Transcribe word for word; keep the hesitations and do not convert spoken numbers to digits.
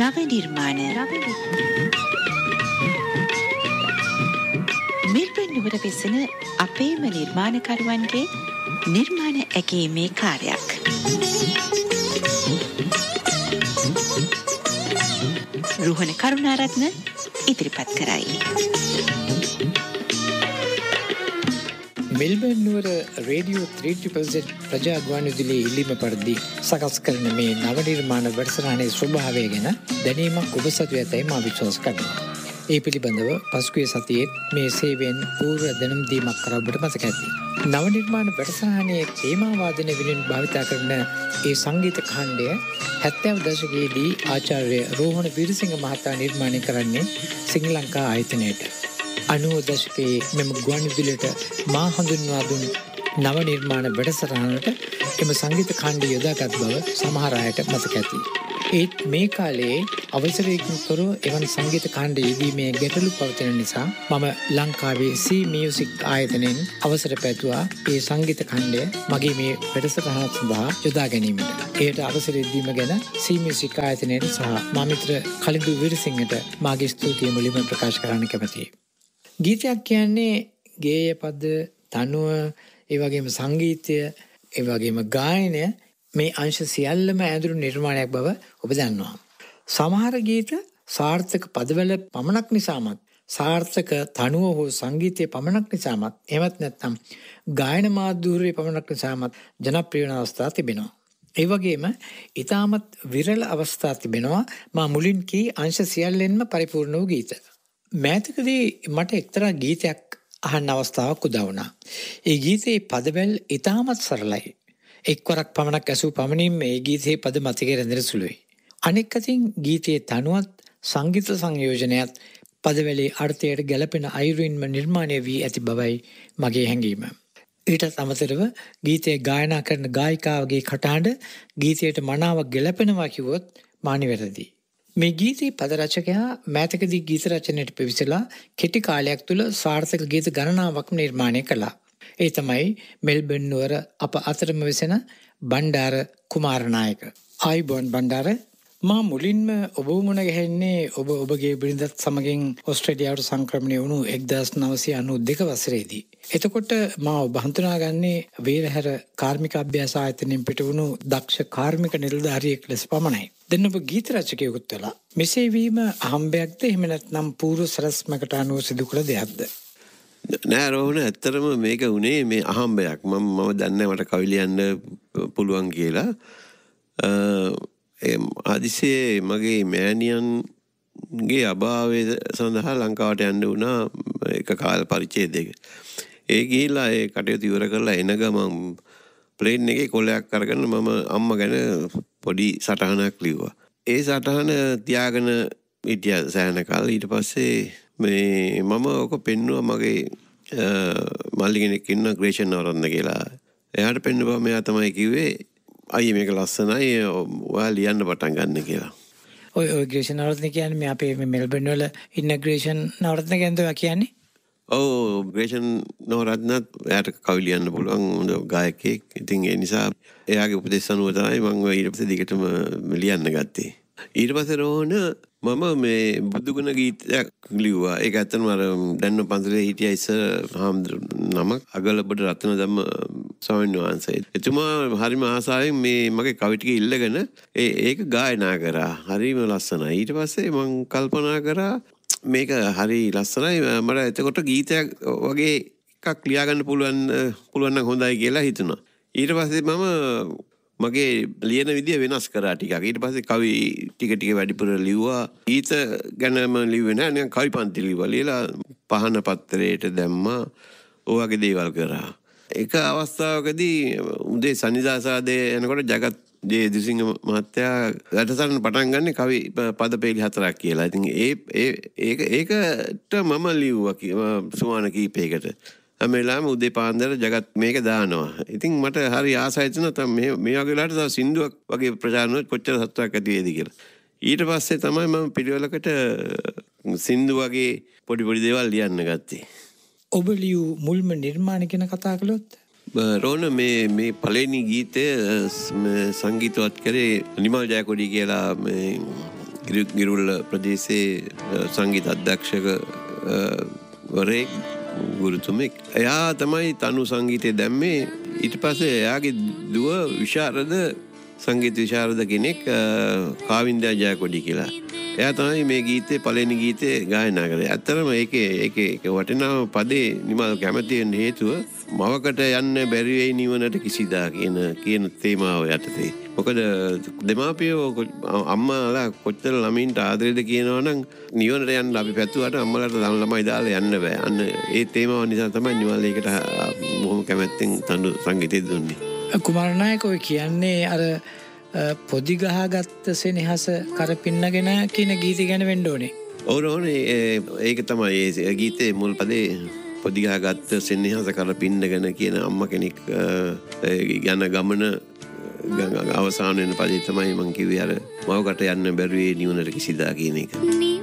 නව නිර්මාණ මෙල්බන් නුවර වෙසෙන අපේම නිර්මාණකරුවන්ගේ නිර්මාණ ඇගීමේ කාර්යයක්. රුහණ කරුණාරත්න ඉදිරිපත් කරයි. මෙල්බන් නුවර රේඩියෝ three triple Z ප්‍රජා ගුවන්විදුලි ඉල්ලීම පරිදි සකස් කරන මේ නව නිර්මාණ වැඩසටහනේ ස්වභාවය ගැන දැනීමක් ඔබ සතු ඇතැයි මා විශ්වාස කරනවා. ඒ පිළිබඳව පසුගිය සතියේ මේ සේවයෙන් පූර්ව දැනුම් දීමක් කර ඔබට මතක ඇති. නව නිර්මාණ වැඩසටහනේ තේමා වාදන වෙනුවෙන් භාවිත කරන ඒ සංගීත ඛණ්ඩය හැත්තෑව දශකයේදී ආචාර්ය රෝහණ වීරසිංහ මහතා නිර්මාණය කරන්නේ ශ්‍රී ලංකා ආයතනයට. අනූව දශකයේ මෙම ගුවන්විදුලියට මා හඳුන්වා දුන් නව නිර්මාණ වැඩසටහනට එම සංගීත ඛණ්ඩය යොදාගත් බව සමහර අයට මතක ඇති. ඒත් මේ කාලයේ අවසරයකින් තොරව එවන් සංගීත ඛණ්ඩ යෙදීමේ ගැටලු පවතින නිසා මම ලංකාවේ C Music ආයතනයෙන් අවසර පැතුවා ඒ සංගීත ඛණ්ඩය මගේ මේ වැඩසටහන සඳහා යොදා ගැනීමට. එයට අවසර දීම ගැන C Music ආයතනයට සහ මා මිත්‍ර කලිඳු වීරසිංහට මාගේ ස්තුතිය මුලින්ම ප්‍රකාශ කරන්න කැමැතියි. ගීතයක් කියන්නේ ගේය පද, තනුව, ඒ වගේම සංගීතය, ඒ වගේම ගායනය මේ අංශ සියල්ලම ඇඳුණු නිර්මාණයක් බව ඔබ දන්නවා. සමහර ගීත සාර්ථක පදවල පමණක් නිසාමත්, සාර්ථක තනුව හෝ සංගීතයේ පමණක් නිසාමත්, එහෙමත් නැත්නම් ගායන මාධ්‍යූර්යයේ පමණක් නිසාමත් ජනප්‍රිය වන අවස්ථා තිබෙනවා. ඒ වගේම ඊටමත් විරල අවස්ථා තිබෙනවා මා මුලින් කී අංශ සියල්ලෙන්ම පරිපූර්ණ වූ ගීත. මෑතකදී මට එක්තරා ගීතයක් අහන්න අවස්ථාවක් උදා වුණා. ඒ ගීතයේ පදවල ඊටමත් සරලයි. එක්වරක් පමණක් ඇසූ පමණින් මේ ගීතයේ පද මතකයේ රැඳෙන සුළුයි. අනෙක් අතින් ගීතයේ තනුවත් සංගීත සංයෝජනයත් පදවලේ අර්ථයට ගැලපෙන අයුරින්ම නිර්මාණය වී ඇති බවයි මගේ හැඟීම. ඊටත් අමතරව ගීතයේ ගායනා කරන ගායිකාවගේ කටහඬ ගීතයට මනාව ගැලපෙනවා කිව්වොත් මා නිවැරදියි. මේ ගීතයේ පද රචකයා මෑතකදී ගීත රචනයට පිවිසලා කෙටි කාලයක් තුළ සාර්ථක ගීත ගණනාවක් නිර්මාණය කළා. ඒ තමයි මෙල්බන් නුවර අප අතරම වෙසෙන බණ්ඩාර කුමාරනායක. ආයුබෝවන් බණ්ඩාර. මා මුලින්ම ඔබ මුණ ගැහෙන්නේ ඔබ ඔබගේ බිරිඳත් සමගින් ඕස්ට්‍රේලියාවට සංක්‍රමණය වුණු එක්දාස් නවසිය අනූ දෙක වසරේදී. එතකොට මා ඔබ හඳුනාගන්නේ වේරහැර කාර්මික අභ්‍යාස ආයතනයෙන් පිට වුණු දක්ෂ කාර්මික නිලධාරියෙක් ලෙස පමණයි. දැන් ඔබ ගීත රචකයෙකුත් වෙලා. මෙසේ වීම අහම්බයක්ද එහෙම නැත්නම් පූර්ව සරස්මකට අනුව සිදු කළ දෙයක්ද? නෑ රෝහණ, ඇත්තටම මේක උනේ මේ අහම්බයක්. මම මම දන්නේ මට කවි ලියන්න පුළුවන් කියලා. ඒ ආදිසේ මගේ මෑණියන්ගේ අභාවය සඳහා ලංකාවට යන්න වුණා එක කාල පරිච්ඡේදයක. ඒ ගිහිල්ලා ඒ කටයුතු ඉවර කරලා එන ගමන් ප්ලේන් එකේ කොලයක් අරගෙන මම අම්මා ගැන පොඩි සටහනක් ලිව්වා. ඒ සටහන තියාගෙන හිටියා සෑහෙන කාලෙ. ඊට පස්සේ මේ මම ඔක පෙන්නුවා මගේ මල්ලි කෙනෙක් ඉන්න ග්‍රේෂන් නවරත්න කියලා. එයාට පෙන්නුවා. මෙයා තමයි කිව්වේ අයියේ මේක ලස්සනයි ඔයා ලියන්න පටන් ගන්න කියලා. ඔය ඔය ග්‍රේෂන් නවරත්න කියන්නේ මේ අපේ මේ මෙල්බන් වල ඉන්න ග්‍රේෂන් නවරත්න ගැනද ඔයා කියන්නේ? ඔව් ග්‍රේෂන් නවරත්නත් එයාට කවි ලියන්න පුළුවන් හොඳ ගායකයෙක්. ඉතින් ඒ නිසා එයාගේ උපදෙස් අනුව තමයි මම ඊට පස්සේ දිගටම ලියන්න ගත්තේ. ඊට පස්සේ රෝහණ මම මේ බුදුගුණ ගීතයක් ලිව්වා. ඒක ඇත්තටම අර දැන්න පන්සලේ හිටිය ඉස්සර හාමුදුරු නමක් අගලබඩ රත්න ධම්ම ස්වාමීන් වහන්සේ. එතුමා හරිම ආසාවෙන් මේ මගේ කවි ටික ඉල්ලගෙන ඒ ඒක ගායනා කරා. හරිම ලස්සනයි. ඊට පස්සේ මම කල්පනා කරා මේක හරි ලස්සනයි. මට එතකොට ගීතයක් වගේ එකක් ලියාගන්න පුළුවන් පුළුවන් නම් හොඳයි කියලා හිතුණා. ඊට පස්සේ මම මගේ ලියන විදිය වෙනස් කරා ටිකක්. ඊට පස්සේ කවි ටික ටික වැඩිපුර ලිව්වා. ගීත ගැනම ලිව්වේ නෑ. නිකන් කවි පන්ති ලිව්වා. ලියලා පහන පත්‍රයට දැම්මා. ඔය වගේ දේවල් කරා. එක අවස්ථාවකදී උදේ සන්නිදාසාදේ යනකොට ජගත් ජේ දිසිංහ මහත්තයා වැඩසටහන පටන් ගන්න කවි පද පෙළි හතරක් කියලා. ඉතින් ඒ ඒ ඒක ඒකට මම ලිව්වා සුමාන කීපයකට. හැම වෙලාවෙම උදේ පාන්දර ජගත් මේක දානවා. ඉතින් මට හරි ආසයි තුනා මේ මේ වගේ වෙලාවට තව සින්දුවක් වගේ ප්‍රචාරණය කොච්චර සතුටක් ඇති වේද කියලා. ඊට පස්සේ තමයි මම පිළිවෙලකට සින්දු වගේ පොඩි පොඩි දේවල් ලියන්න ගත්තේ. ඔබ ලියු මුල්ම නිර්මාණ ගැන කතා කළොත් රෝණ මේ මේ පළවෙනි ගීතය සංගීතවත් කරේ නිමල් ජයකොඩි කියලා මේ ගිරුල්ල ප්‍රදේශයේ සංගීත අධ්‍යක්ෂක වරේ ගුරුතුමෙක්. එයා තමයි තනු සංගීතය දැම්මේ. ඊට පස්සේ එයාගේ දුව විශාරද සංගීත විශාරද කෙනෙක් කාවින්දා ජයකොඩි කියලා. එයා තමයි මේ ගීතේ පළවෙනි ගීතේ ගායනා කළේ. ඇත්තටම ඒකේ ඒකේ ඒක වටිනා පදේ නිමල් කැමති වෙන්න හේතුව මවකට යන්න බැරි වෙයි නිවනට කිසිදා කියන කියන තේමාව යටතේ. මොකද දෙමාපියෝ අම්මාලා කොච්චර ළමින්ට ආදරේද කියනවනම් නිවනට යන්න අපි පැතුවට අම්මලාට ළමයි දාලා යන්න බෑ. අන්න ඒ තේමාව නිසා තමයි නිමල් ඒකට බොහොම කැමැත්තෙන් තනු සංගීතය දුන්නේ. කුමාරනායක ඔය කියන්නේ අර පොදි ගහගත්ත සෙනෙහස කරපින්නගෙන කියන ගීතය ගැන වෙන්න ඕනේ. ඔව් ඕනේ. ඒක තමයි ඒ ගීතේ මුල් පදේ පොදි ගහගත්ත සෙනෙහස කරපින්නගෙන කියන අම්මා කෙනෙක් යන ගමන අවසාන වෙන පදේ තමයි මං කිව්වේ අර මවකට යන්න බැරි නිවනට කිසිදා කියන එක.